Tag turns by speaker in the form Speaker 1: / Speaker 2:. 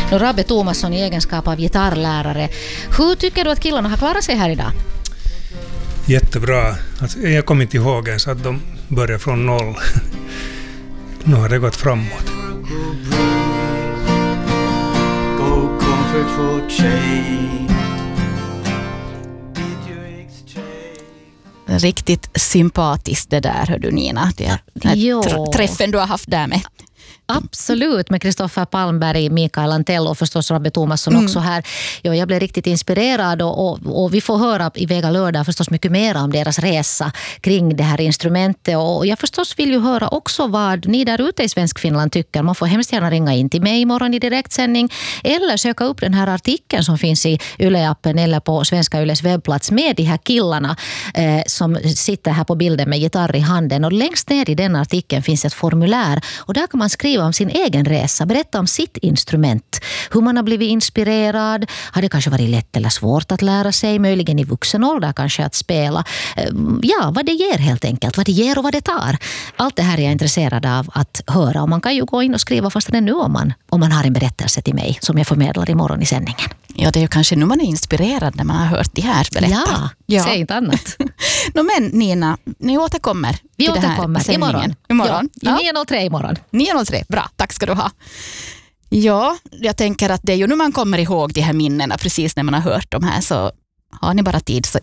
Speaker 1: Rabbe Thomasson i egenskap av gitarrlärare. Hur tycker du att killarna har klarat sig här idag?
Speaker 2: Jättebra. Alltså, jag kommer inte ihåg ens att de börjar från noll. Nu har det gått framåt.
Speaker 3: Riktigt sympatiskt det där, hör du Nina. Det är träffen du har haft där med.
Speaker 1: Absolut, med Kristoffer Palmberg, Mikael Antell och förstås Rabbe Thomasson också här. Ja, jag blev riktigt inspirerad och vi får höra i Vega lördag förstås mycket mer om deras resa kring det här instrumentet. Och jag förstås vill ju höra också vad ni där ute i Svenskfinland tycker. Man får hemskt gärna ringa in till mig imorgon i direktsändning eller söka upp den här artikeln som finns i Yle-appen eller på Svenska Yles webbplats med de här killarna som sitter här på bilden med gitarr i handen. Och längst ner i den artikeln finns ett formulär och där kan man skriva om sin egen resa, berätta om sitt instrument, hur man har blivit inspirerad, har det kanske varit lätt eller svårt att lära sig, möjligen i vuxen ålder kanske att spela. Ja, vad det ger helt enkelt, vad det ger och vad det tar. Allt det här är jag intresserad av att höra och man kan ju gå in och skriva fast det nu om man har en berättelse till mig som jag förmedlar imorgon i sändningen.
Speaker 3: Ja, det är ju kanske nu man är inspirerad när man har hört det här berätta.
Speaker 1: Ja, säg inte annat.
Speaker 3: Men Nina, ni återkommer
Speaker 1: Vi
Speaker 3: till
Speaker 1: återkommer
Speaker 3: det här imorgon.
Speaker 1: Ja, 9.03 imorgon.
Speaker 3: 9.03, bra, tack ska du ha. Ja, jag tänker att det är ju nu man kommer ihåg de här minnena precis när man har hört de här, så har ni bara tid så